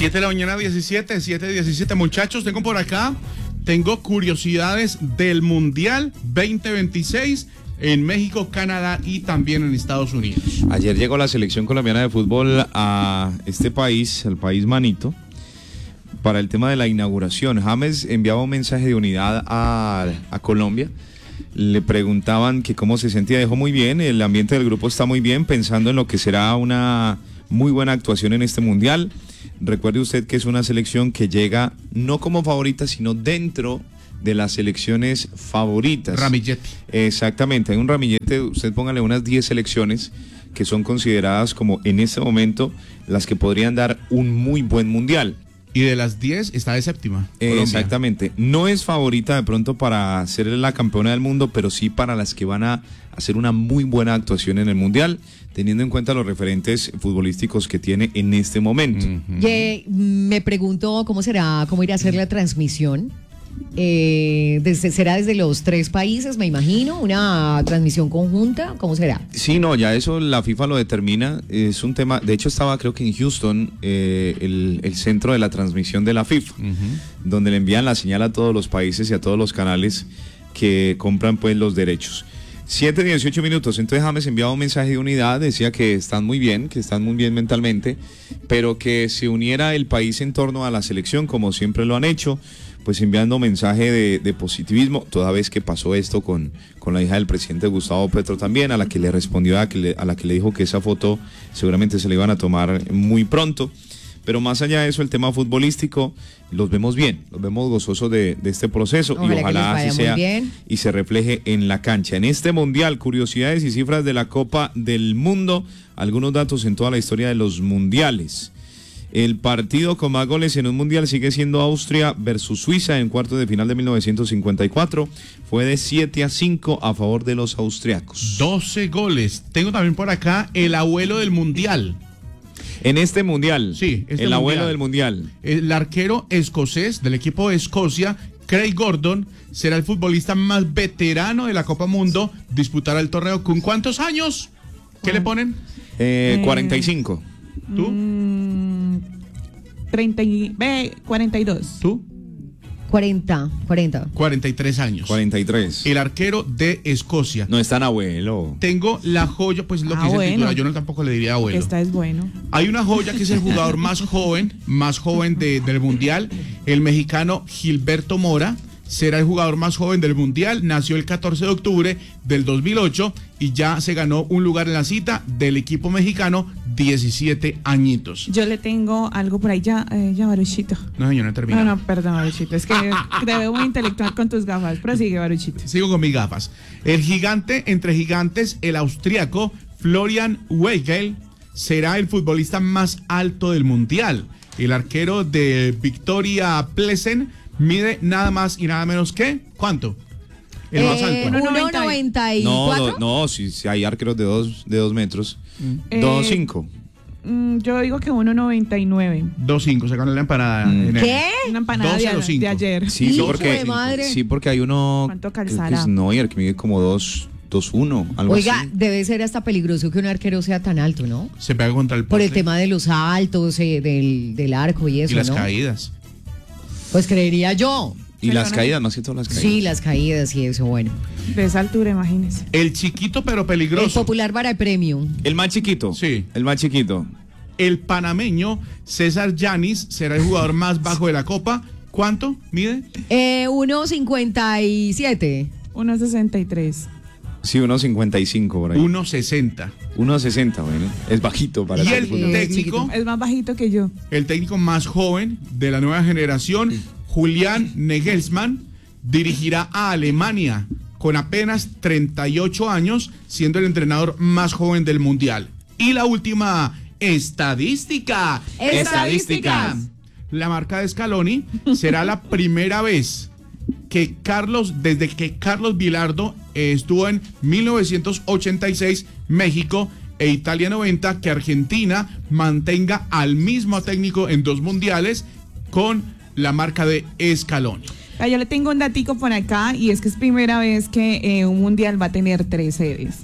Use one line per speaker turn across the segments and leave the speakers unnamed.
7 de la mañana, 7:17, muchachos, tengo curiosidades del Mundial 2026 en México, Canadá y también en Estados Unidos.
Ayer llegó la selección colombiana de fútbol a este país, al país manito, para el tema de la inauguración. James enviaba un mensaje de unidad a Colombia. Le preguntaban que cómo se sentía. Dejó muy bien, el ambiente del grupo está muy bien, pensando en lo que será una muy buena actuación en este Mundial. Recuerde usted que es una selección que llega no como favorita, sino dentro de las selecciones favoritas.
Ramillete.
Exactamente, hay un ramillete, usted póngale unas 10 selecciones que son consideradas como en este momento las que podrían dar un muy buen Mundial.
Y de las 10 está de séptima.
Exactamente. No es favorita de pronto para ser la campeona del mundo, pero sí para las que van a hacer una muy buena actuación en el Mundial, teniendo en cuenta los referentes futbolísticos que tiene en este momento.
Me pregunto cómo irá a ser la transmisión. ¿Será desde los 3 países, me imagino? ¿Una transmisión conjunta? ¿Cómo será?
Sí, no, ya eso la FIFA lo determina. Es un tema, de hecho estaba creo que en Houston el centro de la transmisión de la FIFA, donde le envían la señal a todos los países y a todos los canales que compran pues los derechos. 7:18 minutos, entonces James enviaba un mensaje de unidad, decía que están muy bien mentalmente, pero que se uniera el país en torno a la selección, como siempre lo han hecho, pues enviando mensaje de positivismo, toda vez que pasó esto con la hija del presidente Gustavo Petro también, a la que le respondió, a la que le dijo que esa foto seguramente se la iban a tomar muy pronto. Pero más allá de eso, el tema futbolístico, los vemos bien, los vemos gozosos de este proceso, y ojalá así sea y se refleje en la cancha. En este Mundial, curiosidades y cifras de la Copa del Mundo, algunos datos en toda la historia de los mundiales. El partido con más goles en un mundial sigue siendo Austria versus Suiza en cuartos de final de 1954. Fue de 7-5 a favor de los austriacos.
12 goles. Tengo también por acá el abuelo del mundial.
En este mundial.
Sí,
el abuelo del mundial.
El arquero escocés del equipo de Escocia, Craig Gordon, será el futbolista más veterano de la Copa Mundo. Disputará el torneo. ¿Con cuántos años? ¿Qué le ponen?
45.
¿Tú?
42.
¿Tú?
40.
43 años.
43.
El arquero de Escocia.
No es tan abuelo.
Tengo la joya, pues lo que dice el titular, yo no tampoco le diría abuelo.
Esta es bueno.
Hay una joya que es el jugador más joven del Mundial, el mexicano Gilberto Mora. Será el jugador más joven del Mundial, nació el 14 de octubre del 2008 y ya se ganó un lugar en la cita del equipo mexicano, 17 añitos.
Yo le tengo algo por ahí, ya Baruchito.
No, señor, no he terminado.
No, perdón, Baruchito, es que te veo muy intelectual con tus gafas, pero sigue, Baruchito.
Sigo con mis gafas. El gigante entre gigantes, el austriaco Florian Weigl, será el futbolista más alto del Mundial. El arquero de Victoria Plzen mide nada más y nada menos que, ¿cuánto? El más alto.
1.94.
No, si hay arqueros de 2 metros. 2.5.
Yo digo que 1.99.
2.5, se ganó la empanada.
¿Qué?
Una empanada de ayer.
Sí,
madre.
porque hay uno.
¿Cuánto calzará?
Que es Neuer, que mide como 2.1, algo
Oiga,
así.
debe ser hasta peligroso que un arquero sea tan alto, ¿no?
Se pega contra el poste.
Por el tema de los saltos, del arco y eso,
y las
¿no?
caídas.
Pues creería yo.
Y las caídas, más que todo las caídas.
Sí, las caídas y eso, bueno.
De esa altura, imagínese.
El chiquito pero peligroso.
El popular Vara Premium.
El más chiquito.
Sí.
El más chiquito.
El panameño César Yanis será el jugador más bajo de la Copa. ¿Cuánto mide?
1.57.
1.63.
Sí, 1.55 por ahí.
1.60.
1.60, bueno. Es bajito para
y
ser
el
fútbol.
técnico.
Es más bajito que yo.
El técnico más joven de la nueva generación, Julián Nagelsmann, dirigirá a Alemania con apenas 38 años, siendo el entrenador más joven del Mundial. Y la última estadística.
Estadísticas.
La marca de Scaloni será la primera vez que desde que Carlos Bilardo estuvo en 1986 México e Italia 90, que Argentina mantenga al mismo técnico en 2 mundiales con la marca de Scaloni.
Yo le tengo un datico por acá y es que es primera vez que un mundial va a tener 3 sedes.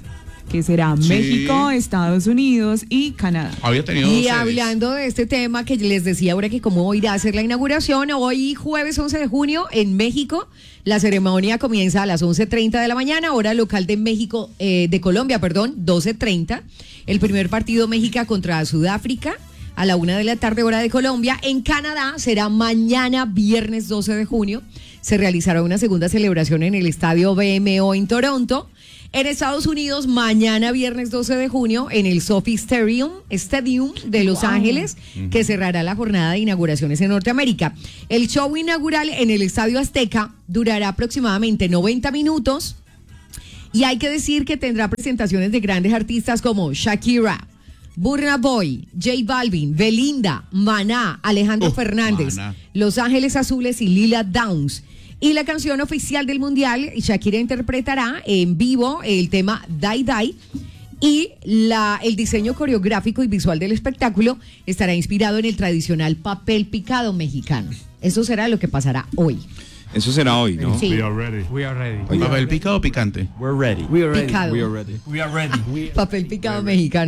que será
Sí.
México, Estados Unidos y Canadá.
Había tenido
Y
dos sedes.
hablando de este tema que les decía ahora que cómo irá a ser la inauguración, hoy jueves 11 de junio en México, la ceremonia comienza a las 11:30 de la mañana, hora local de México, de Colombia, perdón, 12:30. El primer partido México contra Sudáfrica a la 1 de la tarde, hora de Colombia. En Canadá será mañana, viernes 12 de junio. Se realizará una segunda celebración en el estadio BMO en Toronto. En Estados Unidos, mañana viernes 12 de junio, en el Sophie Stadium de Los Ángeles, que cerrará la jornada de inauguraciones en Norteamérica. El show inaugural en el Estadio Azteca durará aproximadamente 90 minutos y hay que decir que tendrá presentaciones de grandes artistas como Shakira, Burna Boy, J Balvin, Belinda, Maná, Alejandro Fernández,
Maná.
Los Ángeles Azules y Lila Downs. Y la canción oficial del Mundial, Shakira interpretará en vivo el tema Die Die. Y el diseño coreográfico y visual del espectáculo estará inspirado en el tradicional papel picado mexicano. Eso será lo que pasará hoy.
Eso será hoy, ¿no?
Sí,
We are ready.
Oiga.
¿Papel picado o picante?
We're ready.
picado.
We are ready.
Papel picado mexicano.